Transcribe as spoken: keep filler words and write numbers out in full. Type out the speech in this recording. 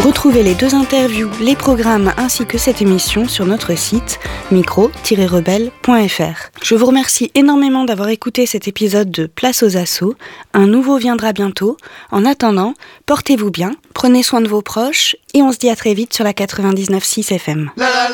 Retrouvez les deux interviews, les programmes ainsi que cette émission sur notre site micro tiret rebelle point f r. Je vous remercie énormément d'avoir écouté cet épisode de Place aux Assauts. Un nouveau viendra bientôt. En attendant, portez-vous bien, prenez soin de vos proches et on se dit à très vite sur la quatre-vingt-dix-neuf virgule six F M.